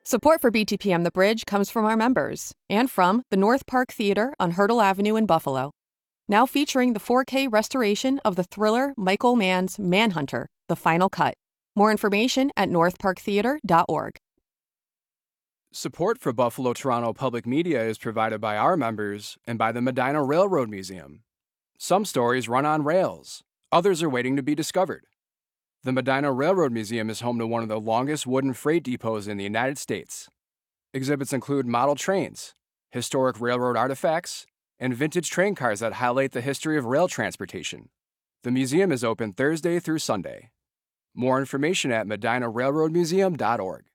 Support for BTPM The Bridge comes from our members and from the North Park Theater on Hurdle Avenue in Buffalo. Now featuring the 4K restoration of the thriller Michael Mann's Manhunter, The Final Cut. More information at northparktheater.org. Support for Buffalo Toronto Public Media is provided by our members and by the Medina Railroad Museum. Some stories run on rails, others are waiting to be discovered. The Medina Railroad Museum is home to one of the longest wooden freight depots in the United States. Exhibits include model trains, historic railroad artifacts, and vintage train cars that highlight the history of rail transportation. The museum is open Thursday through Sunday. More information at medinarailroadmuseum.org.